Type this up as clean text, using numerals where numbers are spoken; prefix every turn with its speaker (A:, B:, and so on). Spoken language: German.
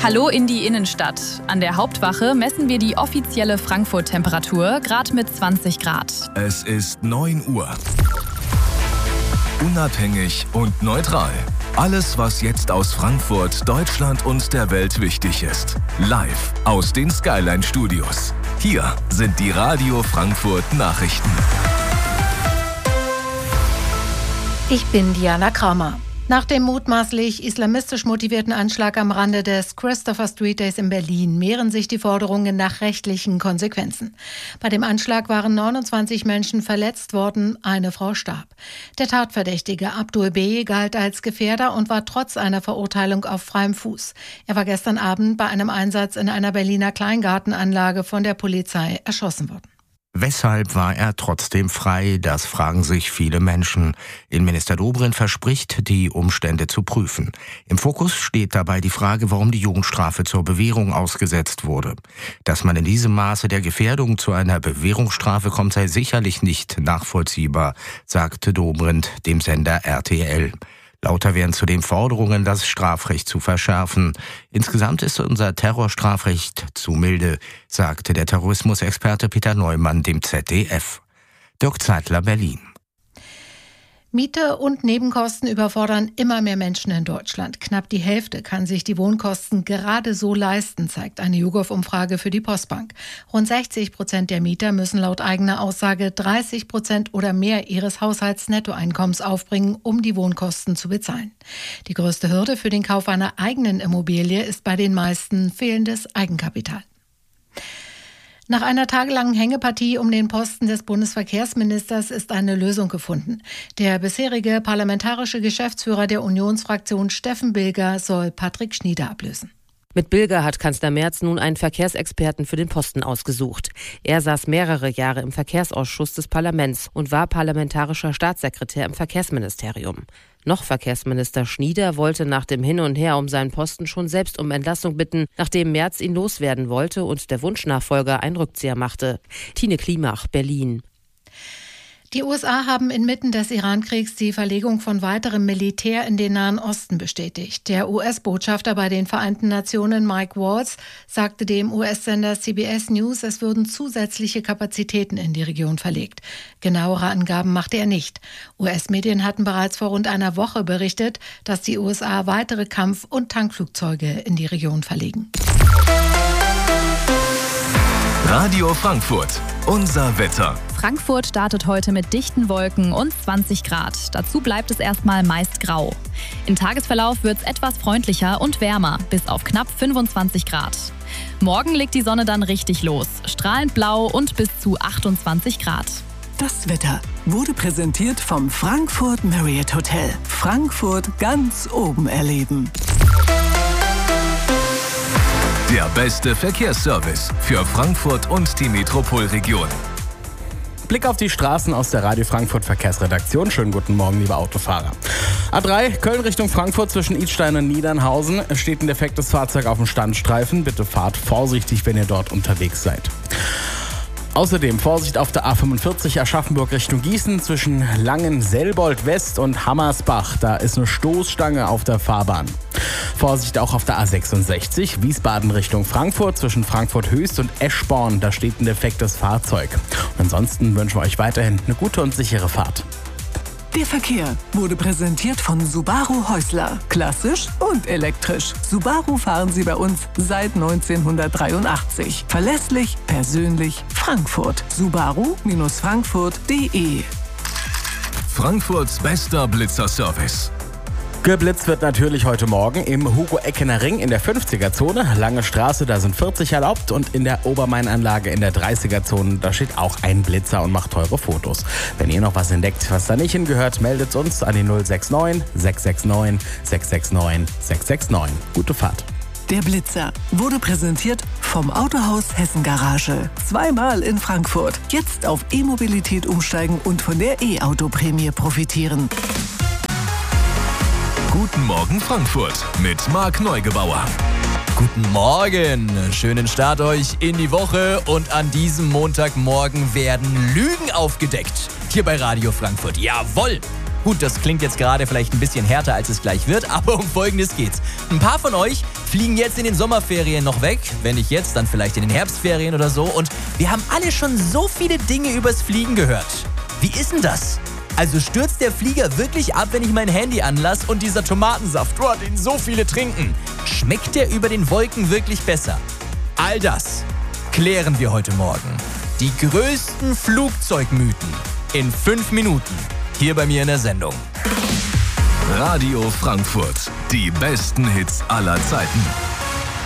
A: Hallo in die Innenstadt. An der Hauptwache messen wir die offizielle Frankfurt-Temperatur, gerade mit 20 Grad.
B: Es ist 9 Uhr. Unabhängig und neutral. Alles, was jetzt aus Frankfurt, Deutschland und der Welt wichtig ist. Live aus den Skyline-Studios. Hier sind die Radio Frankfurt Nachrichten.
C: Ich bin Diana Kramer. Nach dem mutmaßlich islamistisch motivierten Anschlag am Rande des Christopher Street Days in Berlin mehren sich die Forderungen nach rechtlichen Konsequenzen. Bei dem Anschlag waren 29 Menschen verletzt worden, eine Frau starb. Der Tatverdächtige Abdul B. galt als Gefährder und war trotz einer Verurteilung auf freiem Fuß. Er war gestern Abend bei einem Einsatz in einer Berliner Kleingartenanlage von der Polizei erschossen worden.
D: Weshalb war er trotzdem frei? Das fragen sich viele Menschen. Innenminister Dobrindt verspricht, die Umstände zu prüfen. Im Fokus steht dabei die Frage, warum die Jugendstrafe zur Bewährung ausgesetzt wurde. Dass man in diesem Maße der Gefährdung zu einer Bewährungsstrafe kommt, sei sicherlich nicht nachvollziehbar, sagte Dobrindt dem Sender RTL. Lauter werden zudem Forderungen, das Strafrecht zu verschärfen. Insgesamt ist unser Terrorstrafrecht zu milde, sagte der Terrorismusexperte Peter Neumann dem ZDF. Dirk Zeitler, Berlin.
C: Miete und Nebenkosten überfordern immer mehr Menschen in Deutschland. Knapp die Hälfte kann sich die Wohnkosten gerade so leisten, zeigt eine YouGov-Umfrage für die Postbank. Rund 60% der Mieter müssen laut eigener Aussage 30% oder mehr ihres Haushaltsnettoeinkommens aufbringen, um die Wohnkosten zu bezahlen. Die größte Hürde für den Kauf einer eigenen Immobilie ist bei den meisten fehlendes Eigenkapital. Nach einer tagelangen Hängepartie um den Posten des Bundesverkehrsministers ist eine Lösung gefunden. Der bisherige parlamentarische Geschäftsführer der Unionsfraktion Steffen Bilger soll Patrick Schnieder ablösen.
E: Mit Bilger hat Kanzler Merz nun einen Verkehrsexperten für den Posten ausgesucht. Er saß mehrere Jahre im Verkehrsausschuss des Parlaments und war parlamentarischer Staatssekretär im Verkehrsministerium. Noch Verkehrsminister Schnieder wollte nach dem Hin und Her um seinen Posten schon selbst um Entlassung bitten, nachdem Merz ihn loswerden wollte und der Wunschnachfolger einen Rückzieher machte. Tine Klimach, Berlin.
C: Die USA haben inmitten des Iran-Kriegs die Verlegung von weiterem Militär in den Nahen Osten bestätigt. Der US-Botschafter bei den Vereinten Nationen Mike Waltz sagte dem US-Sender CBS News, es würden zusätzliche Kapazitäten in die Region verlegt. Genauere Angaben machte er nicht. US-Medien hatten bereits vor rund einer Woche berichtet, dass die USA weitere Kampf- und Tankflugzeuge in die Region verlegen.
B: Radio Frankfurt, unser Wetter.
A: Frankfurt startet heute mit dichten Wolken und 20 Grad. Dazu bleibt es erstmal meist grau. Im Tagesverlauf wird es etwas freundlicher und wärmer, bis auf knapp 25 Grad. Morgen legt die Sonne dann richtig los. Strahlend blau und bis zu 28 Grad.
F: Das Wetter wurde präsentiert vom Frankfurt Marriott Hotel. Frankfurt ganz oben erleben.
B: Der beste Verkehrsservice für Frankfurt und die Metropolregion.
G: Blick auf die Straßen aus der Radio Frankfurt Verkehrsredaktion. Schönen guten Morgen, liebe Autofahrer. A3, Köln Richtung Frankfurt zwischen Idstein und Niedernhausen steht ein defektes Fahrzeug auf dem Standstreifen. Bitte fahrt vorsichtig, wenn ihr dort unterwegs seid. Außerdem Vorsicht auf der A45 Aschaffenburg Richtung Gießen zwischen Langen-Selbold West und Hammersbach. Da ist eine Stoßstange auf der Fahrbahn. Vorsicht auch auf der A66 Wiesbaden Richtung Frankfurt zwischen Frankfurt Höchst und Eschborn. Da steht ein defektes Fahrzeug. Und ansonsten wünschen wir euch weiterhin eine gute und sichere Fahrt.
F: Der Verkehr wurde präsentiert von Subaru Häusler. Klassisch und elektrisch. Subaru fahren Sie bei uns seit 1983. Verlässlich, persönlich, Frankfurt. Subaru-frankfurt.de.
B: Frankfurts bester Blitzerservice.
G: Geblitzt wird natürlich heute Morgen im Hugo-Eckener Ring in der 50er-Zone. Lange Straße, da sind 40 erlaubt. Und in der Obermain-Anlage in der 30er-Zone, da steht auch ein Blitzer und macht teure Fotos. Wenn ihr noch was entdeckt, was da nicht hingehört, meldet uns an die 069 669 669 669. Gute Fahrt.
F: Der Blitzer wurde präsentiert vom Autohaus Hessen Garage. Zweimal in Frankfurt. Jetzt auf E-Mobilität umsteigen und von der E-Auto-Prämie profitieren.
B: Guten Morgen Frankfurt mit Marc Neugebauer.
H: Guten Morgen, schönen Start euch in die Woche und an diesem Montagmorgen werden Lügen aufgedeckt. Hier bei Radio Frankfurt, jawohl! Gut, das klingt jetzt gerade vielleicht ein bisschen härter, als es gleich wird, aber um Folgendes geht's. Ein paar von euch fliegen jetzt in den Sommerferien noch weg. Wenn nicht jetzt, dann vielleicht in den Herbstferien oder so. Und wir haben alle schon so viele Dinge übers Fliegen gehört. Wie ist denn das? Also stürzt der Flieger wirklich ab, wenn ich mein Handy anlasse und dieser Tomatensaft, den so viele trinken? Schmeckt der über den Wolken wirklich besser? All das klären wir heute Morgen. Die größten Flugzeugmythen in 5 Minuten. Hier bei mir in der Sendung.
B: Radio Frankfurt. Die besten Hits aller Zeiten.